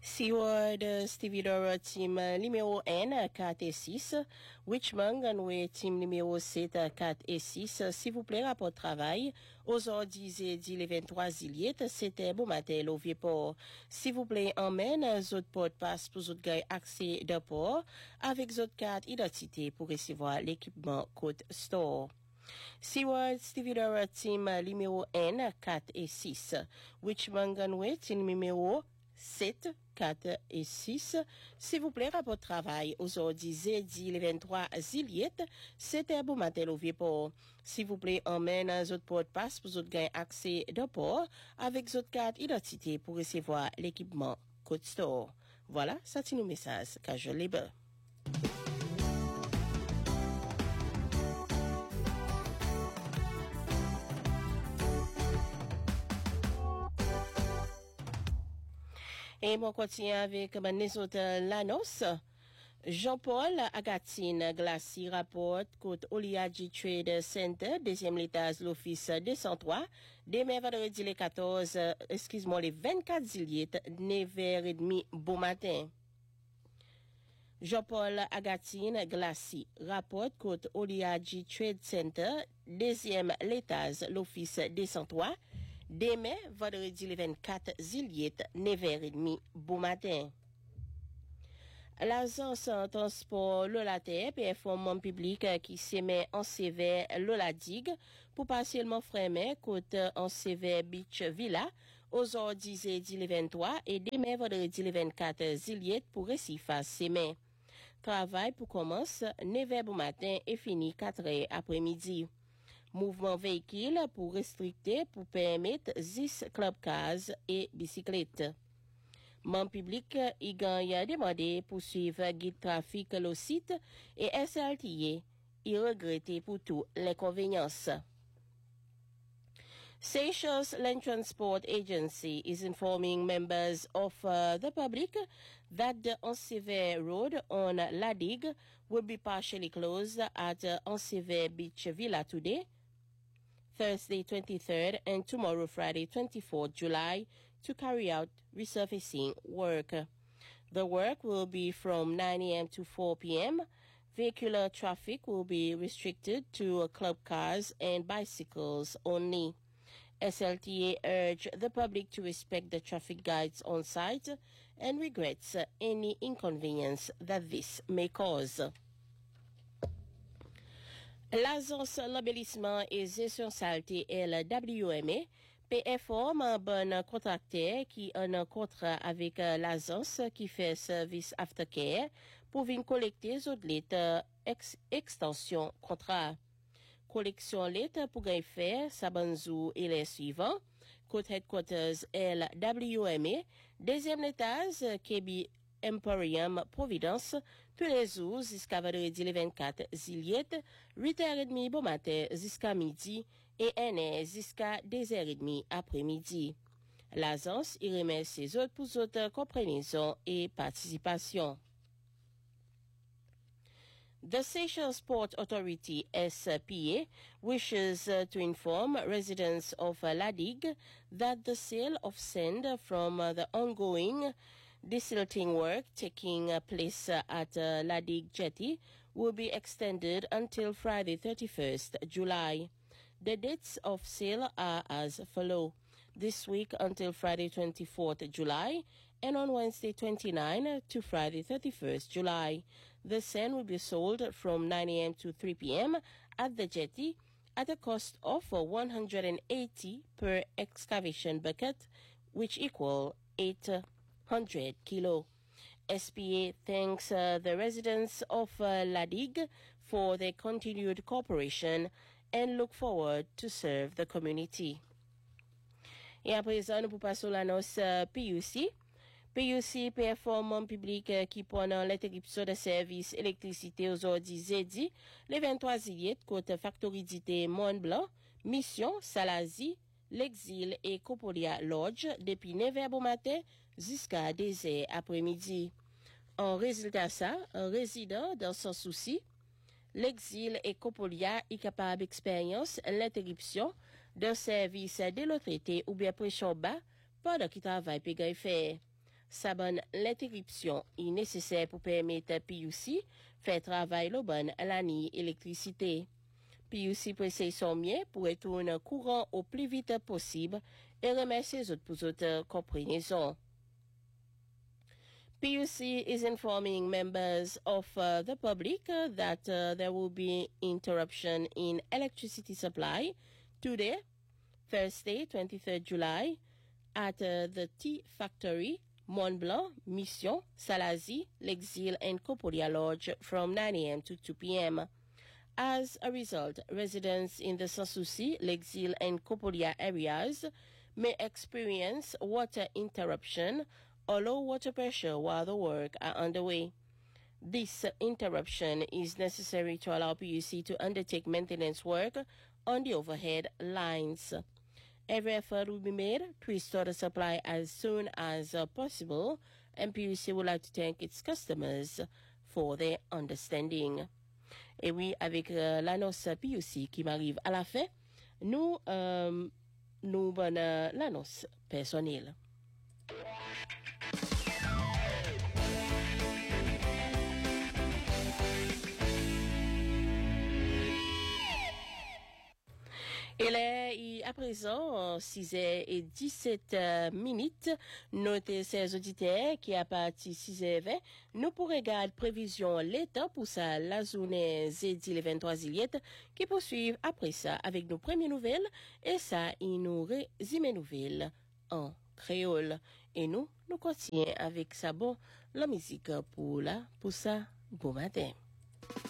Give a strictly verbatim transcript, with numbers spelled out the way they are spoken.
Seward Stevedore team numéro un, quatre et six. Richmond Gunway team numéro sept, quatre et six. S'il vous plaît, rapport de travail. Aujourd'hui, jeudi le vingt-trois juillet, c'était bon matin au Vieux-Port. S'il vous plaît, emmène zot porte passe pour zot gagne accès de port avec zot carte identité pour recevoir l'équipement Code Store. Seward Stevedore team numéro un, quatre et six. Richmond Gunway team numéro sept, quatre et six. S'il vous plaît, rapport de travail. Aujourd'hui, jeudi, le vingt-trois juillet, c'était bon matin au Vieux-Port. S'il vous plaît, emmène un autre porte passe pour autres gain accès de port avec autres carte identité pour recevoir l'équipement Code Store. Voilà, ça c'est nos messages que je libre. Et on continue avec les autres l'annonce. Jean-Paul Agatine Glacy rapporte côte Oliadji Trade Center, deuxième étage, l'office deux cent trois, demain vendredi les quatorze, excuse-moi, les vingt-quatre juillet, neuf heures trente, bon matin. Jean-Paul Agatine Glacy rapporte côte Oliadji Trade Center, deuxième étage, l'office deux cent trois, demain, vendredi le vingt-quatre juillet, neuf heures trente, bon matin. L'agence en transport Lola Terre, P F membre public qui s'émet en sévère Lola Dig pour partiellement freiner côte en sévère Beach Villa, aujourd'hui jeudi le vingt-trois et demain vendredi le vingt-quatre juillet pour Recife s'émet. Travail pour commencer neuf heures bon matin et fini quatre heures après-midi. Mouvement véhicule pour restricter pour permettre dix club cars et bicyclettes. Membre public, il a demandé pour suivre guide trafic le site et S L T A, il regrette pour tout l'inconvénience. Seychelles Land Transport Agency is informing members of uh, the public that the Ansever Road on La Digue will be partially closed at uh, Ansever Beach Villa today, Thursday twenty-third, and tomorrow Friday twenty-fourth July to carry out resurfacing work. The work will be from nine a.m. to four p.m. Vehicular traffic will be restricted to uh, club cars and bicycles only. S L T A urged the public to respect the traffic guides on site and regrets uh, any inconvenience that this may cause. L'agence l'embellissement et gestion saleté L W M A, P F O, un bon contracteur qui a un contrat avec uh, l'agence qui fait service aftercare pour venir collecter les autres lettres ex extension contrat. Collection lettres pour gagner faire Sabanzou et les suivants. Côte headquarters L W M A, deuxième étage K B Emporium Providence, tous les jours jusqu'à vendredi le vingt-quatre juillet, huit heures trente bon matin jusqu'à midi et une heure jusqu'à deux heures trente après-midi. L'agence y remercie les autres pour votre compréhension et participation. The Seychelles Port Authority, S P A, wishes uh, to inform residents of uh, La Digue that the sale of sand from uh, the ongoing desilting work taking uh, place uh, at uh, La Digue Jetty will be extended until Friday thirty-first July. The dates of sale are as follow. This week until Friday twenty-fourth July and on Wednesday twenty-ninth to Friday thirty-first July. The sand will be sold from nine a.m. to three p.m. at the jetty at a cost of one hundred eighty per excavation bucket, which equal eight hundred kilo. S P A thanks uh, the residents of uh, La Digue for their continued cooperation and look forward to serve the community. Et à présent, nous passons l'annonce uh, P U C. P U C performant public uh, qui pendant l'interruption de service électricité aujourd'hui jeudi, le vingt-trois juillet, côte Factoridité Mont-Blanc, Mission, Salazie, l'Exil et Copolia Lodge depuis neuf heures bon matin jusqu'à deux heures après-midi. En résultat ça, un résident dans son souci, l'Exil et Copolia est capable d'expérience l'interruption d'un service de l'autorité ou bien pression bas pendant qu'il travaille pour faire. sa bonne l'interruption est nécessaire pour permettre P U C faire travail le bon l'année électricité. P U C précise son mieux pour retourner courant au plus vite possible et remercie les autres pour autres compréhension. P U C is informing members of uh, the public uh, that uh, there will be interruption in electricity supply today, Thursday, twenty-third July, at uh, the Tea Factory, Mont Blanc, Mission, Salazie, L'Exil, and Copolia Lodge from nine a.m. to two p.m. As a result, residents in the Sans-Souci, L'Exil, and Copolia areas may experience water interruption or low water pressure while the work are underway. This interruption is necessary to allow P U C to undertake maintenance work on the overhead lines. Every effort will be made to restore the supply as soon as uh, possible, and P U C would like to thank its customers for their understanding. Et oui, avec euh, l'annonce P U C qui m'arrive à la fin, nous, euh, nous bonne euh, l'annonce personnelle. Et là, à présent, six heures dix-sept minutes, notez ces auditeurs qui à partir de six heures vingt, nous pourrons regarder prévision l'état pour ça, la journée jeudi le vingt-trois juillet, qui poursuivent après ça avec nos premières nouvelles, et ça, il nous résume nouvelles en créole. Et nous, nous continuons avec ça, bon, la musique pour là, pour ça, bon matin.